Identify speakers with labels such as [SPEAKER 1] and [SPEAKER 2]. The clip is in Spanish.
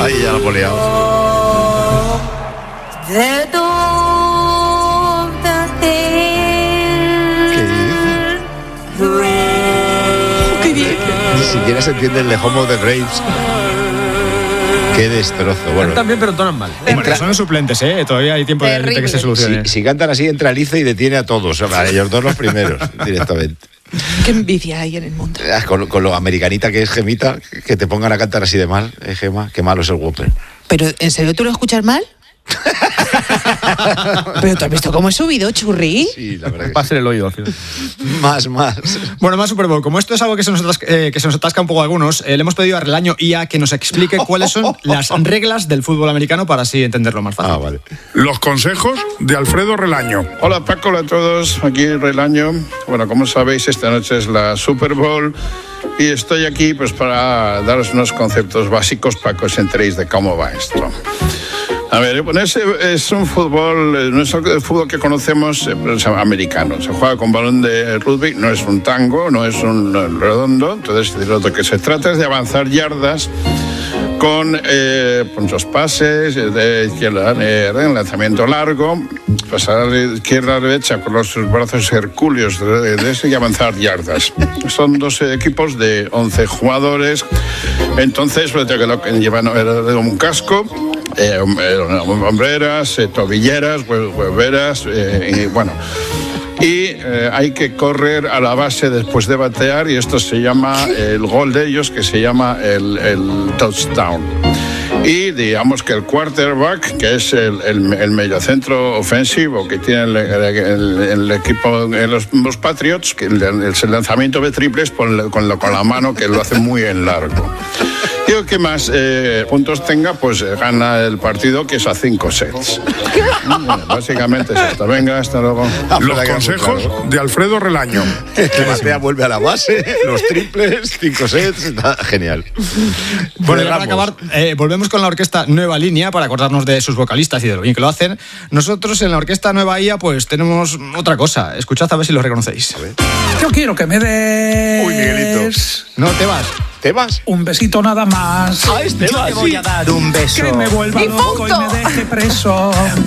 [SPEAKER 1] Ahí ya lo he liado. ¿Qué dice? Ni siquiera se entiende el de Home of the Braves. Qué destrozo. Bueno,
[SPEAKER 2] cantan bien, pero entonan mal.
[SPEAKER 3] Bueno, son suplentes, todavía hay tiempo de que se solucione.
[SPEAKER 1] Si cantan así, entra Lice y detiene a todos. A ellos dos los primeros, directamente.
[SPEAKER 4] Qué envidia hay en el mundo.
[SPEAKER 1] Con lo americanita que es Gemita, que te pongan a cantar así de mal, Gema, qué malo es el Whopper.
[SPEAKER 4] ¿Pero en serio tú lo escuchas mal? ¿Pero tú has visto cómo he subido, Churri?
[SPEAKER 1] Sí, la verdad que
[SPEAKER 2] va a ser el oído al final.
[SPEAKER 1] Más.
[SPEAKER 3] Bueno, más Super Bowl. Como esto es algo que se nos atasca un poco a algunos, le hemos pedido a Relaño IA que nos explique cuáles son las reglas del fútbol americano para así entenderlo más fácil.
[SPEAKER 1] Vale.
[SPEAKER 5] Los consejos de Alfredo Relaño.
[SPEAKER 6] Hola Paco, hola a todos, aquí Relaño. Bueno, como sabéis, esta noche es la Super Bowl y estoy aquí pues para daros unos conceptos básicos para que os enteréis de cómo va esto. A ver, bueno, es un fútbol, no es el fútbol que conocemos, pero es americano. Se juega con balón de rugby, no es un tango, no es un redondo. Entonces, lo que se trata es de avanzar yardas con muchos pases, de izquierda en lanzamiento largo, pasar de izquierda a derecha con los brazos hercúleos y avanzar yardas. Son 12 equipos de 11 jugadores. Entonces, lo que llevan un casco, hombreras, tobilleras, hueveras, y bueno. Y hay que correr a la base después de batear, y esto se llama el gol de ellos, que se llama el touchdown. Y digamos que el quarterback, que es el mediocentro ofensivo que tiene el equipo, los Patriots, que el lanzamiento de triples con la mano, que lo hace muy en largo. Y el que más puntos tenga, pues gana el partido, que es a 5 sets. Bueno, básicamente es esto. Venga, hasta luego.
[SPEAKER 5] Los consejos de Alfredo Relaño.
[SPEAKER 1] Que batea, vuelve a la base, los triples, 5 sets, está genial.
[SPEAKER 3] Bueno, ya para acabar, volvemos con la orquesta Nueva Línea para acordarnos de sus vocalistas y de lo bien que lo hacen. Nosotros en la orquesta Nueva IA pues tenemos otra cosa. Escuchad a ver si lo reconocéis.
[SPEAKER 7] Yo quiero que me des...
[SPEAKER 1] Uy, Miguelito.
[SPEAKER 3] No, te vas.
[SPEAKER 1] ¿Te vas?
[SPEAKER 7] Un besito nada más.
[SPEAKER 1] Te vas,
[SPEAKER 8] Te voy a dar un beso.
[SPEAKER 7] Que me vuelva loco y me deje preso.